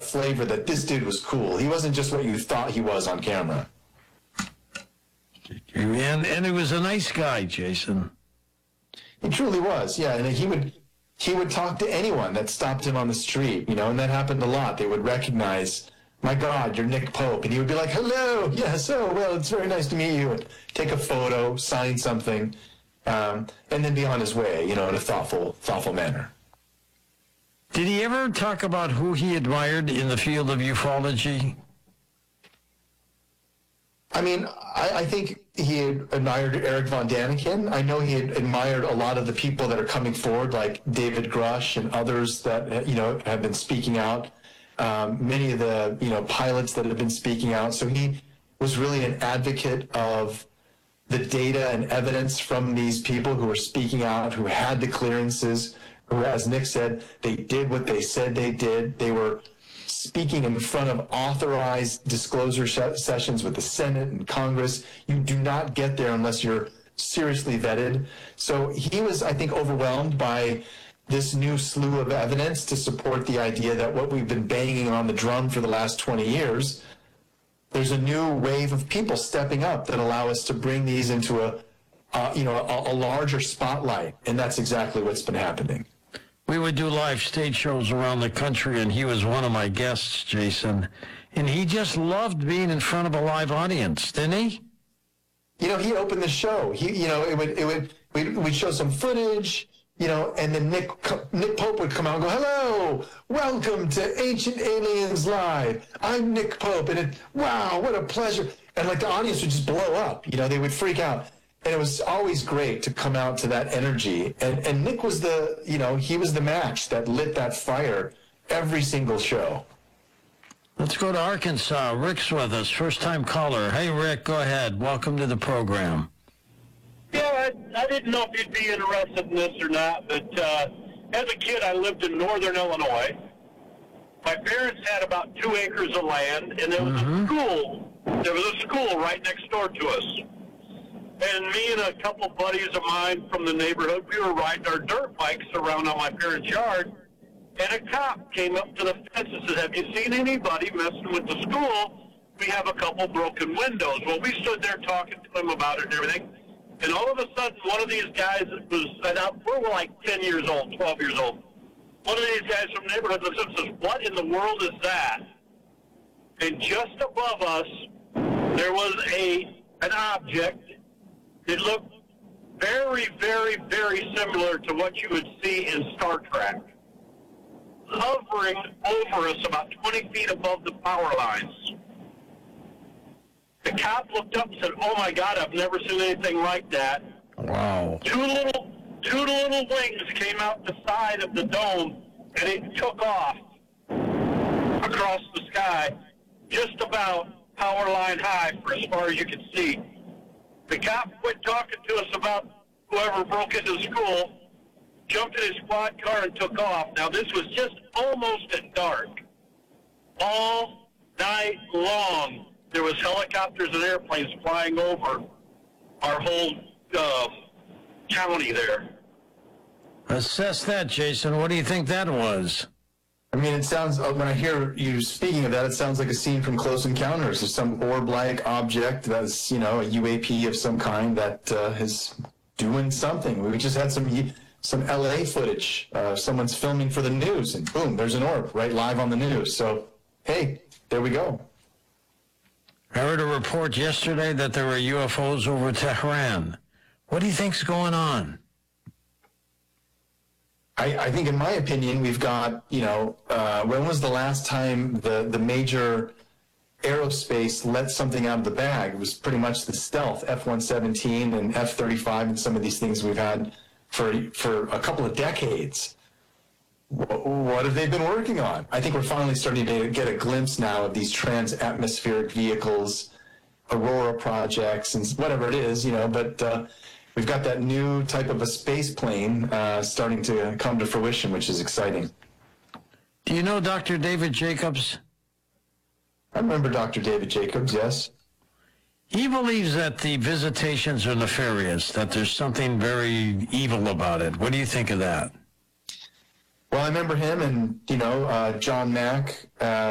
that flavor that this dude was cool. He wasn't just what you thought he was on camera. And he was a nice guy, Jason. He truly was, yeah. And he would talk to anyone that stopped him on the street, and that happened a lot. They would recognize, my God, you're Nick Pope. And he would be like, hello, yes, oh, well, it's very nice to meet you. And take a photo, sign something, and then be on his way, in a thoughtful manner. Did he ever talk about who he admired in the field of ufology? I mean, I think he had admired Eric Von Daniken. I know he had admired a lot of the people that are coming forward, like David Grush and others that, have been speaking out. Many of the, pilots that have been speaking out. So he was really an advocate of the data and evidence from these people who were speaking out, who had the clearances, who, as Nick said, they did what they said they did. They were speaking in front of authorized disclosure sessions with the Senate and Congress. You do not get there unless you're seriously vetted. So he was, I think, overwhelmed by this new slew of evidence to support the idea that what we've been banging on the drum for the last 20 years, there's a new wave of people stepping up that allow us to bring these into a larger spotlight. And that's exactly what's been happening. We would do live stage shows around the country, and he was one of my guests, Jason. And he just loved being in front of a live audience, didn't he? He opened the show. We'd show some footage, and then Nick Pope would come out and go, hello, welcome to Ancient Aliens Live. I'm Nick Pope. And wow, what a pleasure. And the audience would just blow up. They would freak out. And it was always great to come out to that energy. And Nick was he was the match that lit that fire every single show. Let's go to Arkansas. Rick's with us, first-time caller. Hey, Rick, go ahead. Welcome to the program. Yeah, I didn't know if you'd be interested in this or not, but as a kid, I lived in northern Illinois. My parents had about 2 acres of land, and there was a school. There was a school right next door to us. And me and a couple of buddies of mine from the neighborhood, we were riding our dirt bikes around on my parents' yard, and a cop came up to the fence and said, have you seen anybody messing with the school? We have a couple broken windows. Well, we stood there talking to him about it and everything, and all of a sudden, one of these guys we're like 10 years old, 12 years old. One of these guys from the neighborhood says, what in the world is that? And just above us, there was an object. It looked very, very, very similar to what you would see in Star Trek, hovering over us about 20 feet above the power lines. The cop looked up and said, oh my God, I've never seen anything like that. Wow. Two little wings came out the side of the dome, and it took off across the sky, just about power line high for as far as you could see. The cop quit talking to us about whoever broke into the school, jumped in his squad car and took off. Now, this was just almost at dark. All night long, there was helicopters and airplanes flying over our whole county there. Assess that, Jason. What do you think that was? I mean, it sounds, when I hear you speaking of that, it sounds like a scene from Close Encounters of some orb-like object that's, a UAP of some kind that is doing something. We just had some LA footage. Someone's filming for the news, and boom, there's an orb right live on the news. So, hey, there we go. I heard a report yesterday that there were UFOs over Tehran. What do you think's going on? I think, in my opinion, we've got, when was the last time the major aerospace let something out of the bag? It was pretty much the stealth F-117 and F-35 and some of these things we've had for a couple of decades. What have they been working on? I think we're finally starting to get a glimpse now of these trans-atmospheric vehicles, Aurora projects, and whatever it is, but we've got that new type of a space plane starting to come to fruition, which is exciting. Do you know Dr. David Jacobs? I remember Dr. David Jacobs, yes. He believes that the visitations are nefarious, that there's something very evil about it. What do you think of that? Well, I remember him and, John Mack